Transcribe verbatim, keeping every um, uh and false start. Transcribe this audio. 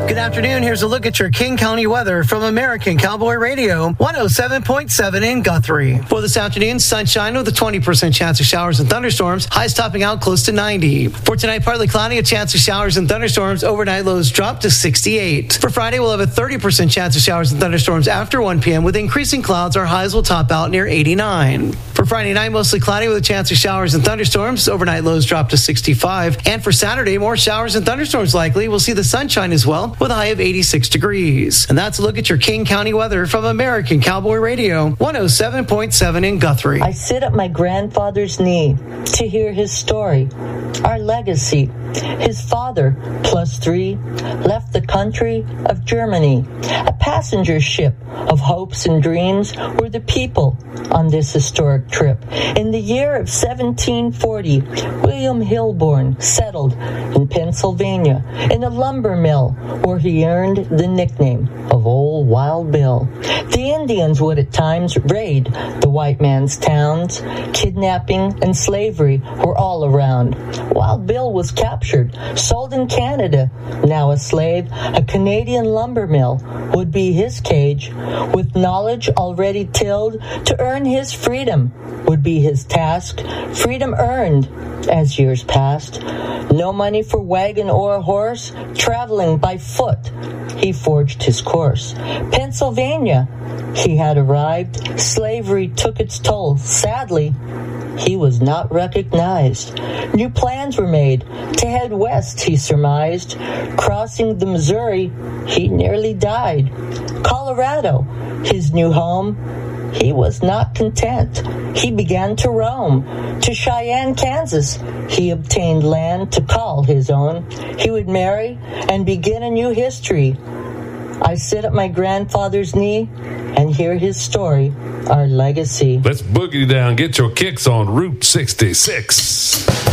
Good afternoon. Here's a look at your King County weather from American Cowboy Radio, one oh seven point seven in Guthrie. For this afternoon, sunshine with a twenty percent chance of showers and thunderstorms. Highs topping out close to ninety. For tonight, partly cloudy, a chance of showers and thunderstorms. Overnight lows drop to sixty-eight. For Friday, we'll have a thirty percent chance of showers and thunderstorms after one p.m. With increasing clouds, our highs will top out near eighty-nine. For Friday night, mostly cloudy with a chance of showers and thunderstorms. Overnight lows drop to sixty-five. And for Saturday, more showers and thunderstorms likely. We'll see the sunshine as well, with a high of eighty-six degrees. And that's a look at your King County weather from American Cowboy Radio, one oh seven point seven in Guthrie. I sit at my grandfather's knee to hear his story, our legacy. His father, plus three, left the country of Germany. A passenger ship of hopes and dreams were the people on this historic trip. In the year of seventeen forty, William Hilborn settled in Pennsylvania in a lumber mill where he earned the nickname of Old Wild Bill. The Indians would at times raid the white man's towns. Kidnapping and slavery were all around. Wild Bill was captured, sold in Canada. Now a slave, a Canadian lumber mill would be his cage. With knowledge already tilled, to earn his freedom would be his task. Freedom earned as years passed. No money for wagon or a horse, traveling by foot, he forged his course. Pennsylvania, he had arrived. Slavery took its toll. Sadly, he was not recognized. New plans were made to head west, he surmised. Crossing the Missouri, he nearly died. Colorado, his new home, he was not content. He began to roam. To Cheyenne, Kansas, he obtained land to call his own. He would marry and begin a new history. I sit at my grandfather's knee and hear his story, our legacy. Let's boogie down, get your kicks on Route sixty-six.